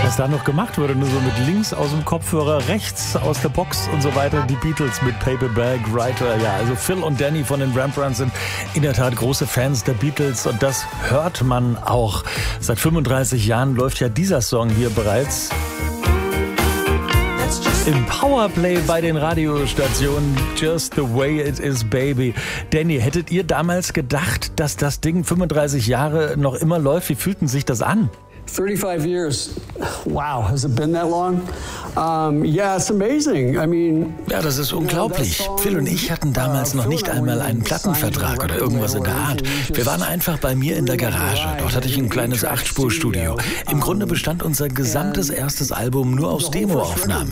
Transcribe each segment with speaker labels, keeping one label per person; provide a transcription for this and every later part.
Speaker 1: Was da noch gemacht wurde, nur so mit links aus dem Kopfhörer, rechts aus der Box und so weiter. Die Beatles mit Paperback Writer. Ja, also Phil und Danny von den Rembrandts sind in der Tat große Fans der Beatles und das hört man auch. Seit 35 Jahren läuft ja dieser Song hier bereits im Powerplay bei den Radiostationen. Just the way it is, baby. Danny, hättet ihr damals gedacht, dass das Ding 35 Jahre noch immer läuft? Wie fühlten sich das an?
Speaker 2: 35 years. Wow, has it been that long? Yeah, it's amazing. I mean,
Speaker 1: ja, das ist unglaublich. Phil und ich hatten damals noch nicht einmal einen Plattenvertrag oder irgendwas in der Art. Wir waren einfach bei mir in der Garage. Dort hatte ich ein kleines 8-Spur-Studio. Im Grunde bestand unser gesamtes erstes Album nur aus Demoaufnahmen.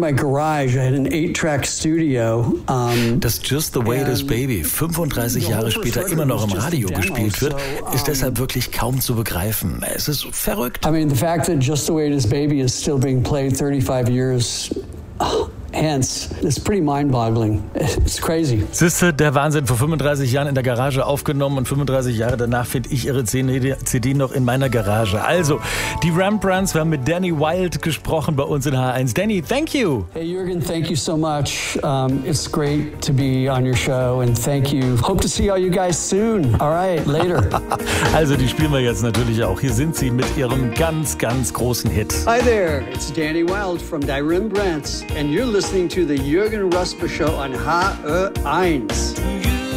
Speaker 1: Dass Just the Way It Is, Baby 35 Jahre später immer noch im Radio gespielt wird, ist deshalb wirklich kaum zu begreifen. Es ist verrückt.
Speaker 2: I mean, the fact that Just the Way It Is, Baby is still being played 35 years hence, it's pretty mind-boggling. It's crazy.
Speaker 1: Siehste, der Wahnsinn, vor 35 Jahren in der Garage aufgenommen und 35 Jahre danach finde ich ihre CD noch in meiner Garage. Also, die Rembrandts, wir haben mit Danny Wilde gesprochen bei uns in H1. Danny, thank you.
Speaker 2: Hey Jürgen, thank you so much. It's great to be on your show and thank you. Hope to see all you guys soon. All right, later.
Speaker 1: Also, die spielen wir jetzt natürlich auch. Hier sind sie mit ihrem ganz, ganz großen Hit.
Speaker 2: Hi there, it's Danny Wilde from Die Rembrandts and you're listening to the Jürgen Rosper Show on H1.